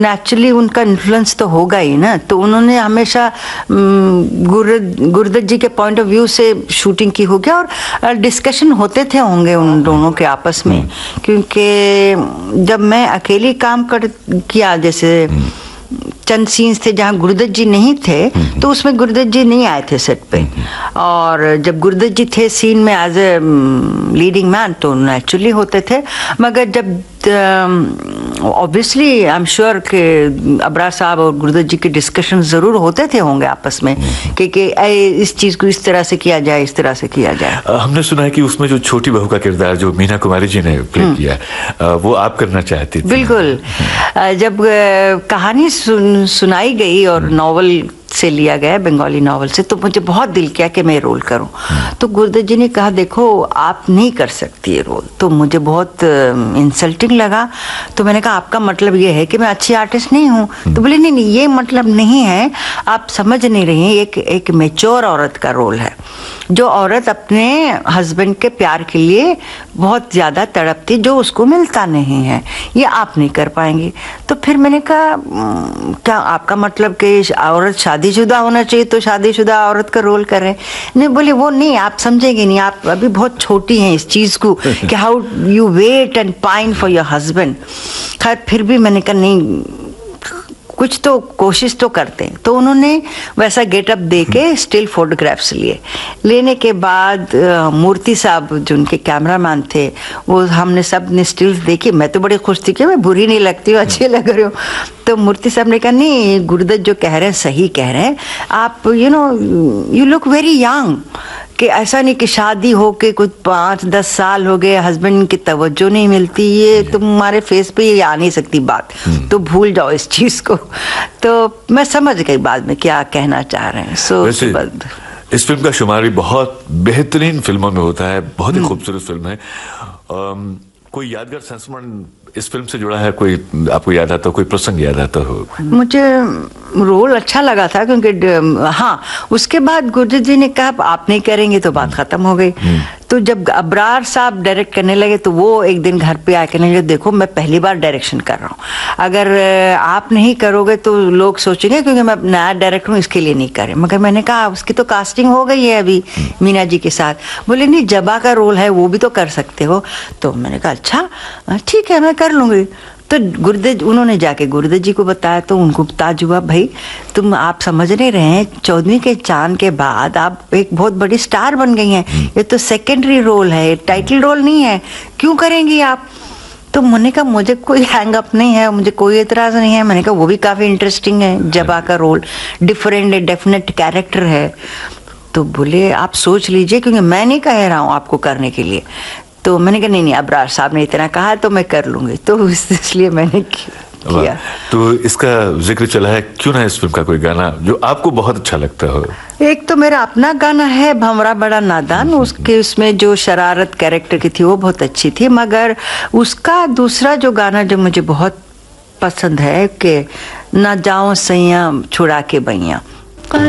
Naturally उनका influence तो होगा ही ना, तो उन्होंने हमेशा गुरुदत्त जी के पॉइंट ऑफ व्यू से शूटिंग की होगी और डिस्कशन होते थे होंगे उन दोनों के आपस में, क्योंकि जब मैं अकेली काम किया, जैसे चंद सीन्स थे जहाँ गुरुदत्त जी नहीं थे, तो उसमें गुरुदत्त जी नहीं आए थे सेट पे, और जब गुरुदत्त जी थे सीन में एज ए लीडिंग मैन तो नेचुरली होते थे। मगर जब ऑब्वियसली आई एम श्योर कि अबरार साहब और गुरुदत्त जी के डिस्कशन जरूर होते थे होंगे आपस में कि इस चीज को इस तरह से किया जाए, इस तरह से किया जाए। हमने सुना है कि उसमें जो छोटी बहू का किरदार जो मीना कुमारी जी ने प्ले किया, वो आप करना चाहती थी। बिल्कुल। जब कहानी सुनाई गई और नॉवल से लिया गया, बंगाली नॉवल से, तो मुझे बहुत दिल किया कि मैं रोल करूं। तो गुरुदत्त जी ने कहा देखो आप नहीं कर सकती ये रोल, तो मुझे बहुत इंसल्टिंग लगा। तो मैंने कहा आपका मतलब ये है कि मैं अच्छी आर्टिस्ट नहीं हूं? तो बोले नहीं नहीं, ये मतलब नहीं है, आप समझ नहीं रही हैं, एक मैच्योर औरत का रोल है, जो औरत अपने हस्बैंड के प्यार के लिए बहुत ज्यादा तड़पती, जो उसको मिलता नहीं है, ये आप नहीं कर पाएंगी। तो फिर मैंने कहा क्या आपका मतलब कि औरत शादीशुदा होना चाहिए तो शादीशुदा औरत का रोल कर रहे हैं? नहीं, बोले वो नहीं, आप समझेंगे नहीं, आप अभी बहुत छोटी हैं इस चीज को कि how you wait and pine for your husband. खैर फिर भी मैंने कहा नहीं, कुछ तो कोशिश तो करते हैं। तो उन्होंने वैसा गेटअप दे के स्टिल फोटोग्राफ्स लिए। लेने के बाद मूर्ति साहब जो उनके कैमरामैन थे, वो हमने सब ने स्टिल्स देखी। मैं तो बड़ी खुश थी कि मैं बुरी नहीं लगती हूँ, अच्छी लग रही हूँ। तो मूर्ति साहब ने कहा नहीं, गुरुदत्त जो कह रहे हैं सही कह रहे हैं, आप यू लुक वेरी यंग, कि ऐसा नहीं कि शादी हो के कुछ 5-10 साल हो गए, हस्बैंड की तवज्जो नहीं मिलती, ये तुम्हारे फेस पे ये आ नहीं सकती बात, तो भूल जाओ इस चीज को। तो मैं समझ गई बाद में क्या कहना चाह रहे हैं। इस फिल्म का शुमार भी बहुत बेहतरीन फिल्मों में होता है, बहुत ही खूबसूरत फिल्म है। कोई यादगार संस्मरण इस फिल्म से जुड़ा है, कोई आपको याद आता हो, कोई प्रसंग याद आता हो? मुझे रोल अच्छा लगा था, क्योंकि हाँ, उसके बाद गुरुदत्त जी ने कहा आप नहीं करेंगे तो बात खत्म हो गई। तो जब अबरार साहब डायरेक्ट करने लगे तो वो एक दिन घर पे आके लगे, देखो मैं पहली बार डायरेक्शन कर रहा हूँ, अगर आप नहीं करोगे तो लोग सोचेंगे क्योंकि मैं नया डायरेक्टर हूँ, इसके लिए नहीं करे। मगर मैंने कहा उसकी तो कास्टिंग हो गई है अभी मीना जी के साथ। बोले नहीं, जबा का रोल है वो भी तो कर सकते हो। तो मैंने कहा अच्छा ठीक है, मैं कर लूंगी। तो गुरुदत्त, उन्होंने जाके गुरुदत्त जी को बताया तो उनको ताज्जुब हुआ, भाई तुम आप समझ नहीं रहे हैं, 14वीं के चांद के बाद आप एक बहुत बड़ी स्टार बन गई हैं, ये तो सेकेंडरी रोल है, टाइटल रोल नहीं है, क्यों करेंगी आप? तो मैंने कहा मुझे कोई हैंग अप नहीं है, मुझे कोई एतराज नहीं है। मैंने कहा वो भी काफी इंटरेस्टिंग है, जबा का रोल डिफरेंट डेफिनेट कैरेक्टर है। तो बोले आप सोच लीजिए, क्योंकि मैं नहीं कह रहा हूँ आपको करने के लिए। तो मैंने कहा नहीं नहीं, अबरार साहब ने इतना कहा तो मैं कर लूंगी, तो इसलिए मैंने किया। तो इसका जिक्र चला है, क्यों ना इस फिल्म का कोई गाना जो आपको बहुत अच्छा लगता हो? एक तो मेरा अपना गाना है भंवरा बड़ा नादान, उसके उसमें जो शरारत कैरेक्टर की थी वो बहुत अच्छी थी। मगर उसका दूसरा जो गाना जो मुझे बहुत पसंद है कि ना जाओ सैया छुड़ा के बैया,